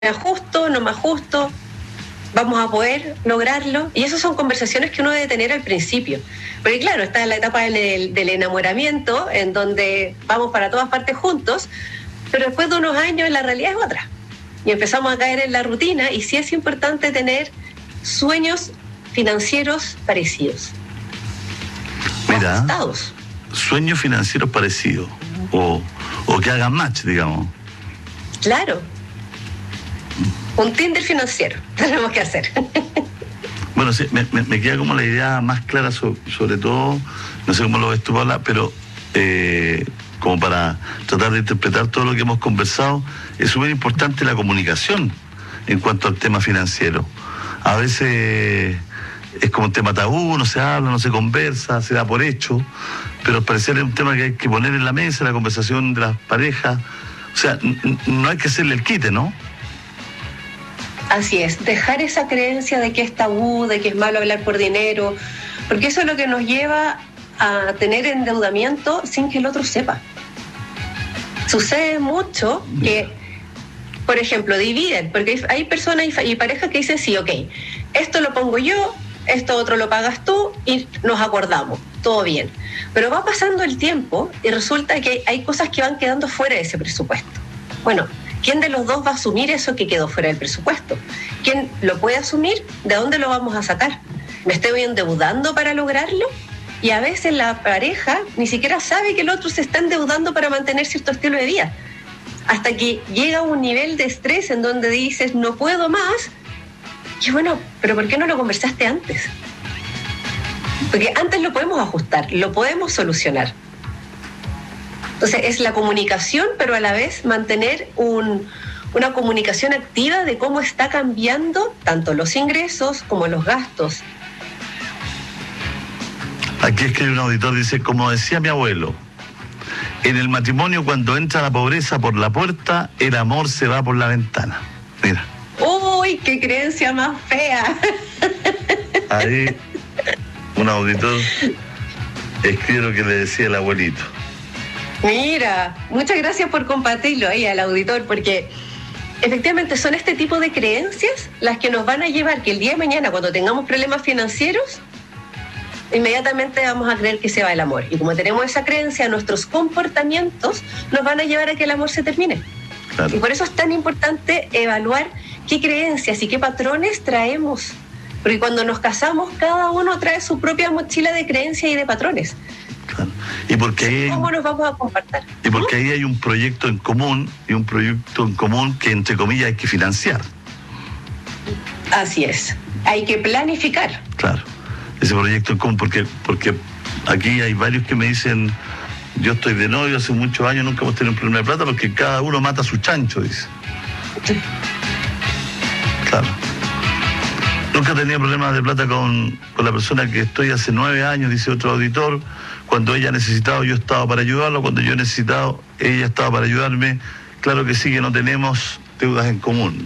ajusto, no me ajusto, vamos a poder lograrlo. Y esas son conversaciones que uno debe tener al principio. Porque claro, está la etapa del enamoramiento, en donde vamos para todas partes juntos, pero después de unos años la realidad es otra. Y empezamos a caer en la rutina, y sí es importante tener sueños financieros parecidos. Mira, ajustados. Sueños financieros parecidos, o que hagan match, digamos. Claro. Un Tinder financiero tenemos que hacer. Bueno, sí, me queda como la idea más clara sobre todo, no sé cómo lo ves tú, Paula, pero como para tratar de interpretar todo lo que hemos conversado, es súper importante la comunicación en cuanto al tema financiero. A veces es como un tema tabú, no se habla, no se conversa, se da por hecho, pero al parecer es un tema que hay que poner en la mesa, la conversación de las parejas. O sea, no hay que hacerle el quite, ¿no? Así es, dejar esa creencia de que es tabú, de que es malo hablar por dinero, porque eso es lo que nos lleva a tener endeudamiento sin que el otro sepa. Sucede mucho que, por ejemplo, dividen, porque hay personas y parejas que dicen, sí, ok, esto lo pongo yo, esto otro lo pagas tú y nos acordamos, todo bien. Pero va pasando el tiempo y resulta que hay cosas que van quedando fuera de ese presupuesto. Bueno, ¿quién de los dos va a asumir eso que quedó fuera del presupuesto? ¿Quién lo puede asumir? ¿De dónde lo vamos a sacar? ¿Me estoy endeudando para lograrlo? Y a veces la pareja ni siquiera sabe que el otro se está endeudando para mantener cierto estilo de vida. Hasta que llega a un nivel de estrés en donde dices, no puedo más. Y bueno, ¿pero por qué no lo conversaste antes? Porque antes lo podemos ajustar, lo podemos solucionar. Entonces es la comunicación, pero a la vez mantener una comunicación activa de cómo está cambiando tanto los ingresos como los gastos. Aquí escribe un auditor, dice, como decía mi abuelo, en el matrimonio cuando entra la pobreza por la puerta, el amor se va por la ventana. Mira. ¡Uy, qué creencia más fea! Ahí un auditor escribe lo que le decía el abuelito. Mira, muchas gracias por compartirlo ahí al auditor, porque efectivamente son este tipo de creencias las que nos van a llevar que el día de mañana, cuando tengamos problemas financieros, inmediatamente vamos a creer que se va el amor. Y como tenemos esa creencia, nuestros comportamientos nos van a llevar a que el amor se termine. Claro. Y por eso es tan importante evaluar qué creencias y qué patrones traemos. Porque cuando nos casamos, cada uno trae su propia mochila de creencias y de patrones. Claro. Y porque ahí ¿cómo nos vamos a compartir? Y porque ahí hay un proyecto en común, y un proyecto en común que, entre comillas, hay que financiar. Así es. Hay que planificar. Claro. Ese proyecto en común, porque aquí hay varios que me dicen, yo estoy de novio hace muchos años, nunca hemos tenido un problema de plata, porque cada uno mata a su chancho, dice. Sí. Claro. Nunca he tenido problemas de plata con la persona que estoy hace 9 años, dice otro auditor. Cuando ella ha necesitado, yo estaba para ayudarlo. Cuando yo he necesitado, ella estaba para ayudarme. Claro que sí, que no tenemos deudas en común.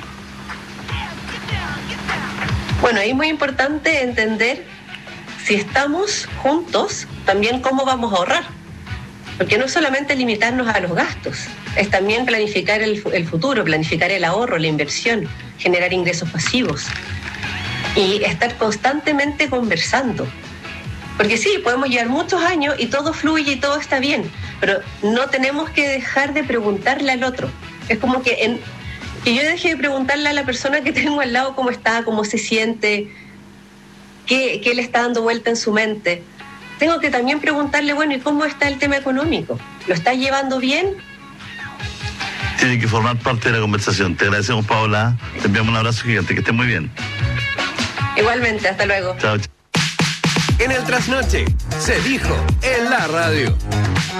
Bueno, ahí es muy importante entender, si estamos juntos, también cómo vamos a ahorrar. Porque no es solamente limitarnos a los gastos, es también planificar el futuro, planificar el ahorro, la inversión, generar ingresos pasivos y estar constantemente conversando. Porque sí, podemos llevar muchos años y todo fluye y todo está bien, pero no tenemos que dejar de preguntarle al otro. Es como que yo deje de preguntarle a la persona que tengo al lado cómo está, cómo se siente, qué le está dando vuelta en su mente. Tengo que también preguntarle, bueno, ¿y cómo está el tema económico? ¿Lo está llevando bien? Tiene que formar parte de la conversación. Te agradecemos, Paola. Te enviamos un abrazo gigante. Que estés muy bien. Igualmente, hasta luego. Chao. En el Trasnoche se dijo en la radio.